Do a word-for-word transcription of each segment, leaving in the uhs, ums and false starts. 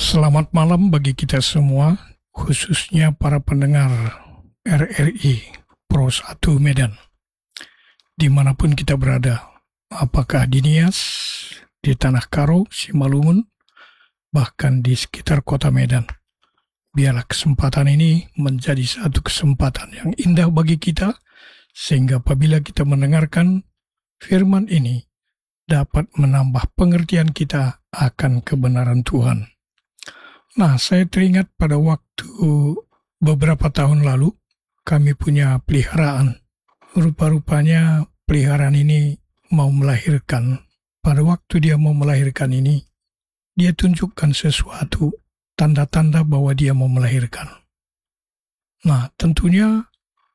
Selamat malam bagi kita semua, khususnya para pendengar R R I Pro satu Medan. Dimanapun kita berada, apakah di Nias, di Tanah Karo, Simalungun, bahkan di sekitar kota Medan. Biarlah kesempatan ini menjadi satu kesempatan yang indah bagi kita, sehingga apabila kita mendengarkan firman ini, dapat menambah pengertian kita akan kebenaran Tuhan. Nah, saya teringat pada waktu beberapa tahun lalu, kami punya peliharaan. Rupa-rupanya peliharaan ini mau melahirkan. Pada waktu dia mau melahirkan ini, dia tunjukkan sesuatu, tanda-tanda bahwa dia mau melahirkan. Nah, tentunya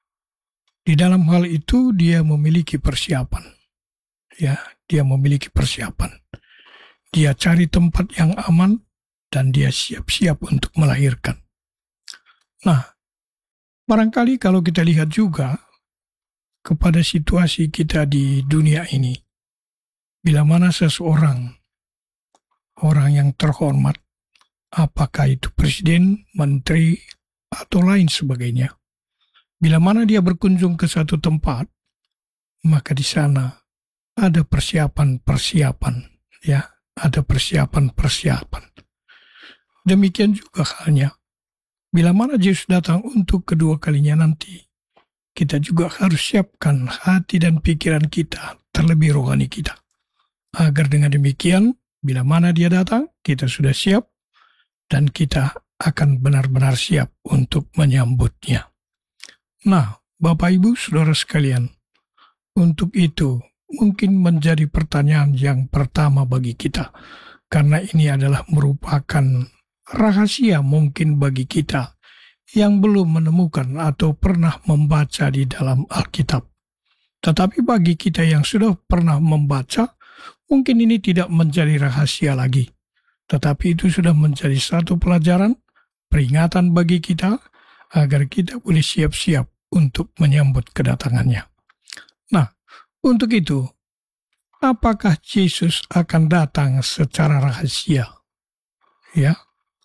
di dalam hal itu dia memiliki persiapan. Ya, dia memiliki persiapan. Dia cari tempat yang aman, dan dia siap-siap untuk melahirkan. Nah, barangkali kalau kita lihat juga kepada situasi kita di dunia ini, bila mana seseorang, orang yang terhormat, apakah itu presiden, menteri, atau lain sebagainya, bila mana dia berkunjung ke satu tempat, maka di sana ada persiapan-persiapan, ya, ada persiapan-persiapan. Demikian juga halnya, bila mana Yesus datang untuk kedua kalinya nanti, kita juga harus siapkan hati dan pikiran kita, terlebih rohani kita. Agar dengan demikian, bila mana dia datang, kita sudah siap, dan kita akan benar-benar siap untuk menyambutnya. Nah, Bapak Ibu Saudara sekalian, untuk itu mungkin menjadi pertanyaan yang pertama bagi kita, karena ini adalah merupakan rahasia mungkin bagi kita yang belum menemukan atau pernah membaca di dalam Alkitab. Tetapi bagi kita yang sudah pernah membaca, mungkin ini tidak menjadi rahasia lagi. Tetapi itu sudah menjadi satu pelajaran, peringatan bagi kita, agar kita boleh siap-siap untuk menyambut kedatangannya. Nah, untuk itu, apakah Yesus akan datang secara rahasia? Ya,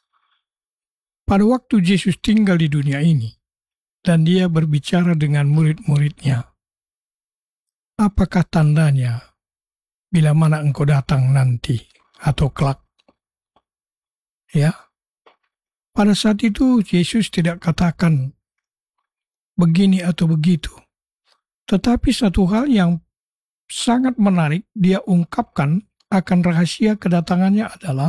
pada waktu Yesus tinggal di dunia ini, dan dia berbicara dengan murid-muridnya, apakah tandanya bila mana engkau datang nanti atau kelak? Ya, pada saat itu Yesus tidak katakan begini atau begitu, tetapi satu hal yang sangat menarik dia ungkapkan akan rahasia kedatangannya adalah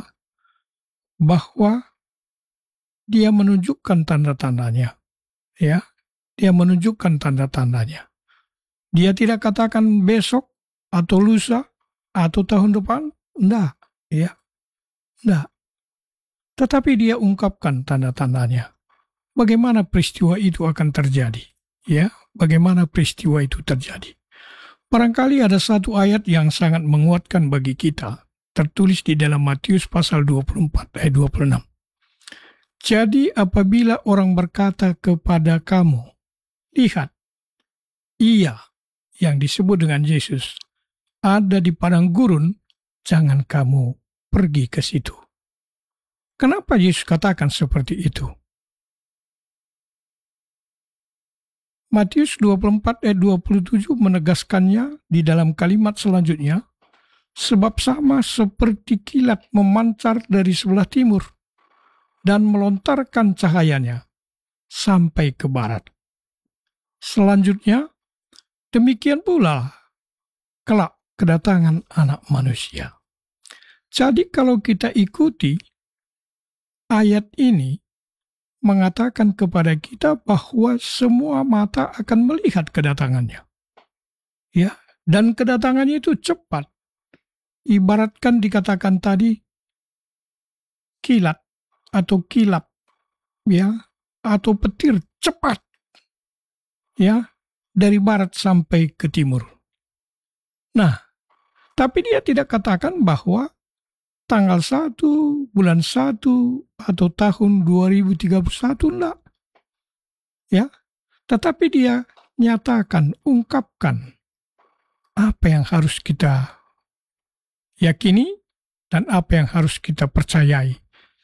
bahwa dia menunjukkan tanda-tandanya. Ya, dia menunjukkan tanda-tandanya. Dia tidak katakan besok atau lusa atau tahun depan, enggak, ya. Enggak. Tetapi dia ungkapkan tanda-tandanya. Bagaimana peristiwa itu akan terjadi? Ya, bagaimana peristiwa itu terjadi? Barangkali ada satu ayat yang sangat menguatkan bagi kita, tertulis di dalam Matius pasal dua puluh empat ayat dua puluh enam. Jadi apabila orang berkata kepada kamu, lihat, ia yang disebut dengan Yesus ada di padang gurun, jangan kamu pergi ke situ. Kenapa Yesus katakan seperti itu? Matius dua puluh empat ayat dua puluh tujuh menegaskannya di dalam kalimat selanjutnya, sebab sama seperti kilat memancar dari sebelah timur dan melontarkan cahayanya sampai ke barat. Selanjutnya, demikian pula kelak kedatangan Anak Manusia. Jadi kalau kita ikuti ayat ini mengatakan kepada kita bahwa semua mata akan melihat kedatangannya. Ya, dan kedatangannya itu cepat. Ibaratkan dikatakan tadi kilat atau kilap, ya, atau petir cepat, ya, dari barat sampai ke timur. Nah, tapi dia tidak katakan bahwa tanggal satu, bulan satu, atau tahun dua ribu tiga puluh satu, enggak. Ya, tetapi dia nyatakan, ungkapkan apa yang harus kita yakini dan apa yang harus kita percayai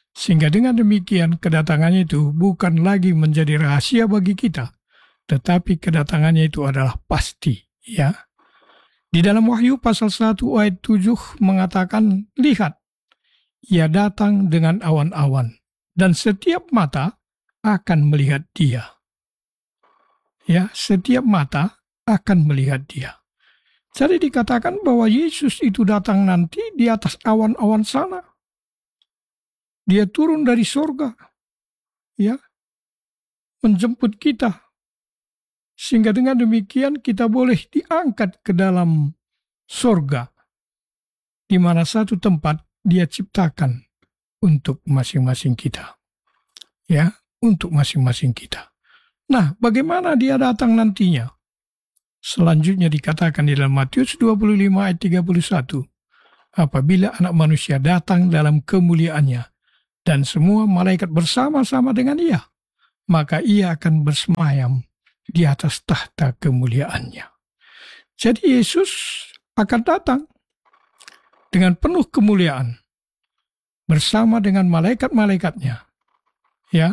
Sehingga dengan demikian kedatangannya itu bukan lagi menjadi rahasia bagi kita, tetapi kedatangannya itu adalah pasti, ya. Di dalam Wahyu pasal satu ayat tujuh mengatakan, lihat, ia datang dengan awan-awan, dan setiap mata akan melihat dia. Ya, setiap mata akan melihat dia. Jadi dikatakan bahwa Yesus itu datang nanti di atas awan-awan sana. Dia turun dari sorga, ya, menjemput kita. Sehingga dengan demikian kita boleh diangkat ke dalam sorga, di mana satu tempat dia ciptakan untuk masing-masing kita. Ya, untuk masing-masing kita. Nah, bagaimana dia datang nantinya? Selanjutnya dikatakan di dalam Matius dua puluh lima ayat tiga puluh satu. Apabila anak manusia datang dalam kemuliaannya, dan semua malaikat bersama-sama dengan ia, maka ia akan bersemayam di atas tahta kemuliaannya. Jadi Yesus akan datang dengan penuh kemuliaan bersama dengan malaikat-malaikatnya. Ya.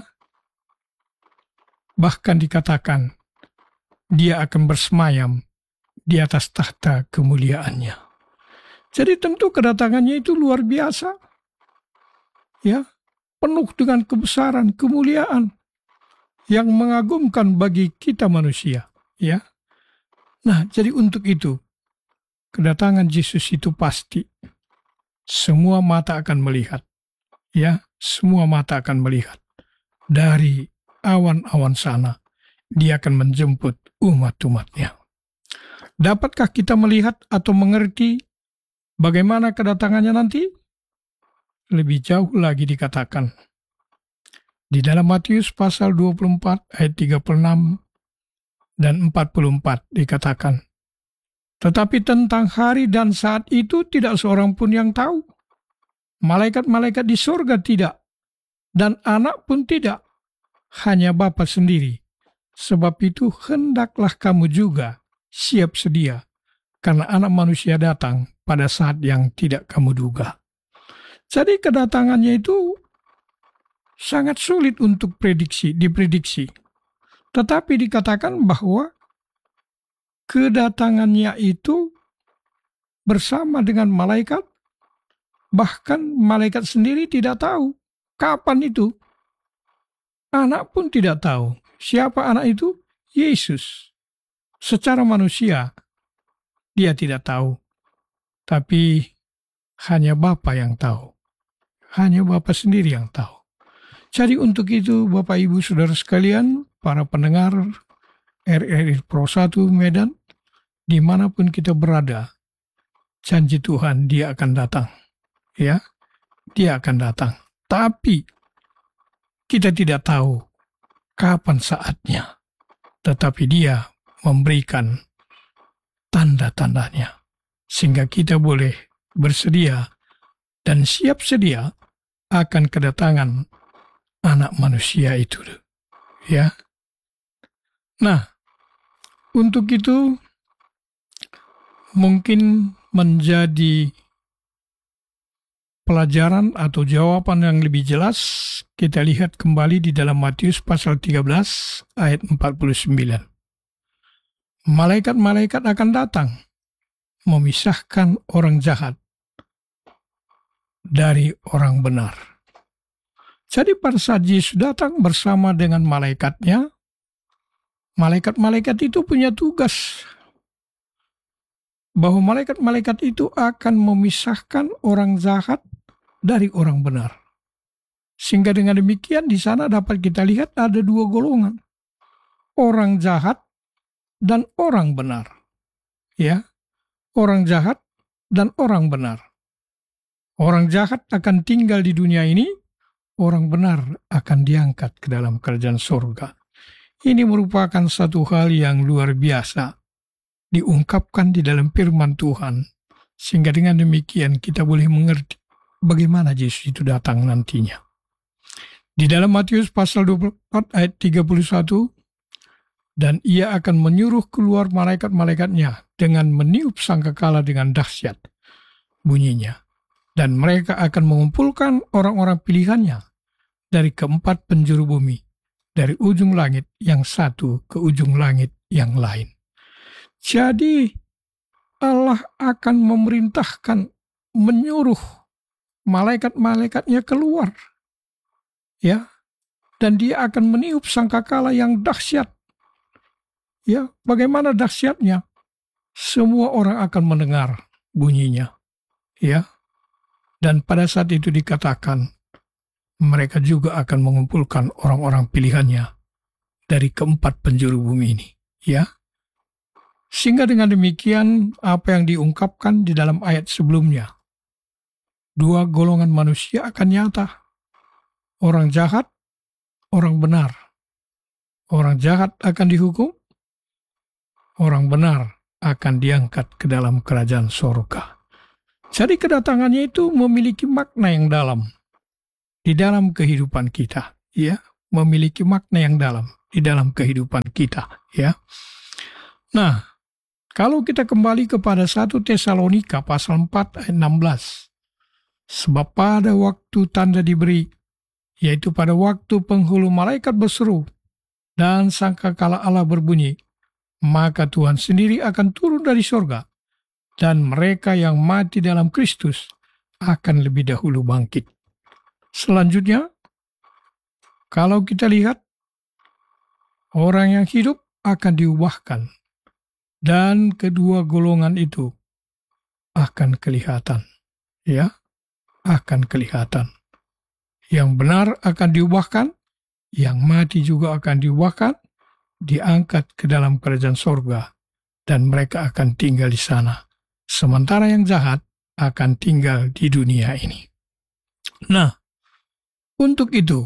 Bahkan dikatakan dia akan bersemayam di atas tahta kemuliaannya. Jadi tentu kedatangannya itu luar biasa. Ya, penuh dengan kebesaran, kemuliaan yang mengagumkan bagi kita manusia, ya. Nah, jadi untuk itu kedatangan Yesus itu pasti. Semua mata akan melihat, ya, semua mata akan melihat. Dari awan-awan sana, dia akan menjemput umat-umatnya. Dapatkah kita melihat atau mengerti bagaimana kedatangannya nanti? Lebih jauh lagi dikatakan di dalam Matius pasal dua puluh empat ayat tiga puluh enam dan empat puluh empat dikatakan, tetapi tentang hari dan saat itu tidak seorang pun yang tahu. Malaikat-malaikat di surga tidak, dan anak pun tidak, hanya Bapa sendiri. Sebab itu hendaklah kamu juga siap sedia, karena anak manusia datang pada saat yang tidak kamu duga. Jadi kedatangannya itu sangat sulit untuk prediksi, diprediksi. Tetapi dikatakan bahwa kedatangannya itu bersama dengan malaikat, bahkan malaikat sendiri tidak tahu kapan itu. Anak pun tidak tahu. Siapa anak itu? Yesus. Secara manusia, dia tidak tahu. Tapi hanya Bapa yang tahu. Hanya Bapa sendiri yang tahu. Jadi untuk itu Bapak Ibu Saudara sekalian, para pendengar R R I Pro satu Medan, dimanapun kita berada, janji Tuhan dia akan datang. Ya, dia akan datang. Tapi kita tidak tahu kapan saatnya. Tetapi dia memberikan tanda-tandanya. Sehingga kita boleh bersedia dan siap sedia akan kedatangan anak manusia itu. Ya. Nah, untuk itu mungkin menjadi pelajaran atau jawaban yang lebih jelas, kita lihat kembali di dalam Matius pasal tiga belas ayat empat puluh sembilan. Malaikat-malaikat akan datang memisahkan orang jahat dari orang benar. Jadi pada saat Yesus datang bersama dengan malaikatnya, malaikat-malaikat itu punya tugas bahwa malaikat-malaikat itu akan memisahkan orang jahat dari orang benar. Sehingga dengan demikian di sana dapat kita lihat ada dua golongan. Orang jahat dan orang benar. Ya, orang jahat dan orang benar. Orang jahat akan tinggal di dunia ini, orang benar akan diangkat ke dalam kerajaan surga. Ini merupakan satu hal yang luar biasa diungkapkan di dalam firman Tuhan, sehingga dengan demikian kita boleh mengerti bagaimana Yesus itu datang nantinya. Di dalam Matius pasal dua puluh empat ayat tiga puluh satu, dan ia akan menyuruh keluar malaikat-malaikatnya dengan meniup sangkakala dengan dahsyat bunyinya, dan mereka akan mengumpulkan orang-orang pilihannya dari keempat penjuru bumi, dari ujung langit yang satu ke ujung langit yang lain. Jadi Allah akan memerintahkan, menyuruh malaikat-malaikatnya keluar, ya, dan dia akan meniup sangkakala yang dahsyat. Ya, bagaimana dahsyatnya? Semua orang akan mendengar bunyinya, ya. Dan pada saat itu dikatakan, mereka juga akan mengumpulkan orang-orang pilihannya dari keempat penjuru bumi ini, ya. Sehingga dengan demikian apa yang diungkapkan di dalam ayat sebelumnya, dua golongan manusia akan nyata. Orang jahat, orang benar. Orang jahat akan dihukum, orang benar akan diangkat ke dalam kerajaan sorga. Jadi kedatangannya itu memiliki makna yang dalam di dalam kehidupan kita, ya, memiliki makna yang dalam di dalam kehidupan kita, ya. Nah, kalau kita kembali kepada satu Tesalonika pasal empat ayat enam belas, sebab pada waktu tanda diberi, yaitu pada waktu penghulu malaikat berseru dan sangkakala Allah berbunyi, maka Tuhan sendiri akan turun dari sorga, dan mereka yang mati dalam Kristus akan lebih dahulu bangkit. Selanjutnya, kalau kita lihat, orang yang hidup akan diubahkan, dan kedua golongan itu akan kelihatan, ya, akan kelihatan. Yang benar akan diubahkan, yang mati juga akan diubahkan, diangkat ke dalam kerajaan sorga, dan mereka akan tinggal di sana. Sementara yang jahat akan tinggal di dunia ini. Nah, untuk itu,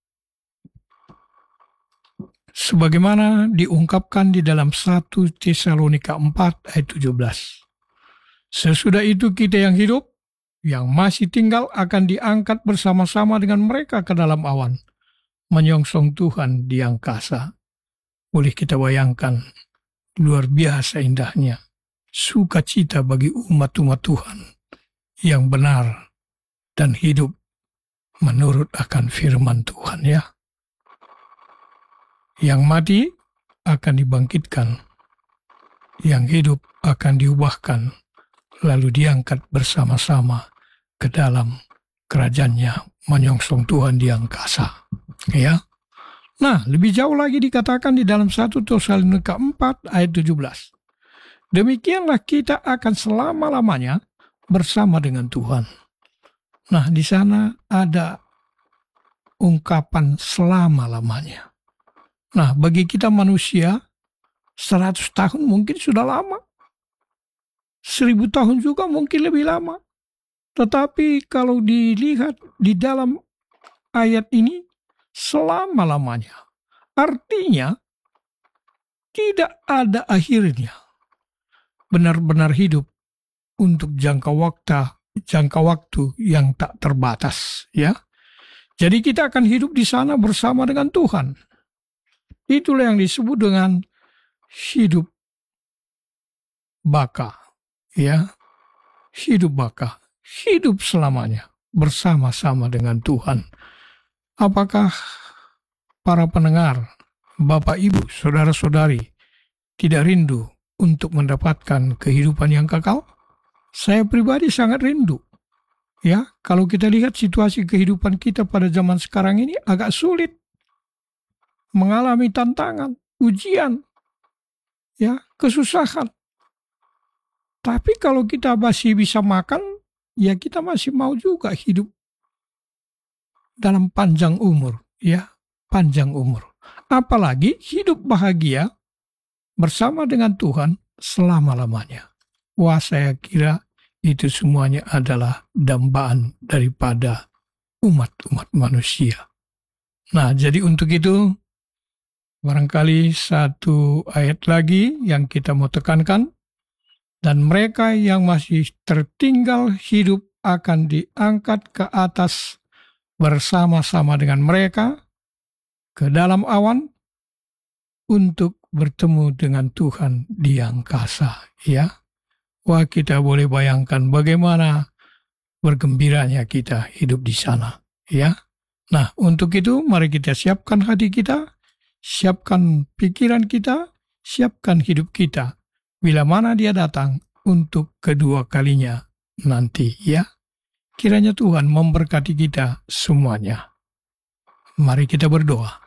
sebagaimana diungkapkan di dalam satu Tesalonika empat ayat tujuh belas. Sesudah itu kita yang hidup, yang masih tinggal akan diangkat bersama-sama dengan mereka ke dalam awan, menyongsong Tuhan di angkasa. Boleh kita bayangkan, luar biasa indahnya sukacita bagi umat-umat Tuhan yang benar dan hidup menurut akan firman Tuhan, ya. Yang mati akan dibangkitkan, yang hidup akan diubahkan, lalu diangkat bersama-sama ke dalam kerajaan-Nya, menyongsong Tuhan di angkasa, ya. Nah, lebih jauh lagi dikatakan di dalam satu Tesalonika empat ayat tujuh belas. Demikianlah kita akan selama-lamanya bersama dengan Tuhan. Nah, di sana ada ungkapan selama-lamanya. Nah, bagi kita manusia, seratus tahun mungkin sudah lama. Seribu tahun juga mungkin lebih lama. Tetapi kalau dilihat di dalam ayat ini, selama-lamanya. Artinya, tidak ada akhirnya. Benar-benar hidup untuk jangka waktu, jangka waktu yang tak terbatas, ya. Jadi kita akan hidup di sana bersama dengan Tuhan. Itulah yang disebut dengan hidup baka, ya. Hidup baka, hidup selamanya bersama-sama dengan Tuhan. Apakah para pendengar, Bapak Ibu, saudara-saudari tidak rindu untuk mendapatkan kehidupan yang kekal? Saya pribadi sangat rindu. Ya, kalau kita lihat situasi kehidupan kita pada zaman sekarang ini agak sulit, mengalami tantangan, ujian, ya, kesusahan. Tapi kalau kita masih bisa makan, ya kita masih mau juga hidup dalam panjang umur, ya, panjang umur. Apalagi hidup bahagia bersama dengan Tuhan selama-lamanya. Wah, saya kira itu semuanya adalah dambaan daripada umat-umat manusia. Nah, jadi untuk itu, barangkali satu ayat lagi yang kita mau tekankan, dan mereka yang masih tertinggal hidup akan diangkat ke atas bersama-sama dengan mereka ke dalam awan untuk bertemu dengan Tuhan di angkasa, ya. Wah, kita boleh bayangkan bagaimana bergembiranya kita hidup di sana, ya. Nah, untuk itu mari kita siapkan hati kita, siapkan pikiran kita, siapkan hidup kita. Bila mana dia datang untuk kedua kalinya nanti, ya. Kiranya Tuhan memberkati kita semuanya. Mari kita berdoa.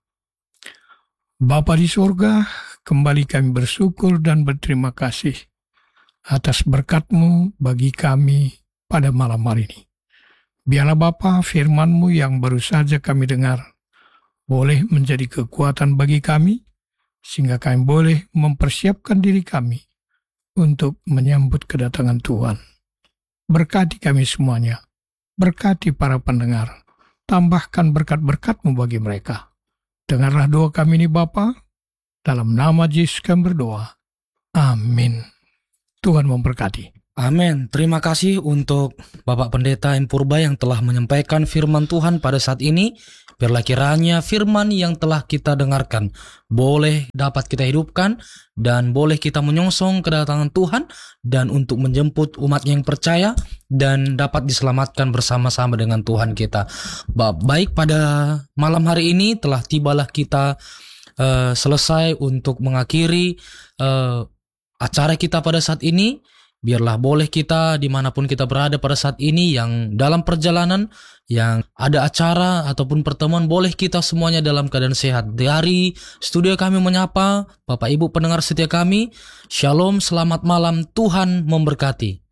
Bapa di surga, kembali kami bersyukur dan berterima kasih atas berkat-Mu bagi kami pada malam hari ini. Biarlah Bapa, firman-Mu yang baru saja kami dengar boleh menjadi kekuatan bagi kami, sehingga kami boleh mempersiapkan diri kami untuk menyambut kedatangan Tuhan. Berkati kami semuanya, berkati para pendengar, tambahkan berkat-berkat-Mu bagi mereka. Dengarlah doa kami ini Bapa, dalam nama Yesus kami berdoa. Amin. Tuhan memberkati. Amin. Terima kasih untuk Bapak Pendeta M. Purba yang telah menyampaikan firman Tuhan pada saat ini. Biarlah kiranya firman yang telah kita dengarkan boleh dapat kita hidupkan dan boleh kita menyongsong kedatangan Tuhan dan untuk menjemput umat yang percaya dan dapat diselamatkan bersama-sama dengan Tuhan kita. Baik, pada malam hari ini telah tibalah kita uh, selesai untuk mengakhiri uh, acara kita pada saat ini. Biarlah boleh kita dimanapun kita berada pada saat ini, yang dalam perjalanan, yang ada acara ataupun pertemuan, boleh kita semuanya dalam keadaan sehat. Dari studio kami menyapa Bapak Ibu pendengar setia kami. Shalom, selamat malam, Tuhan memberkati.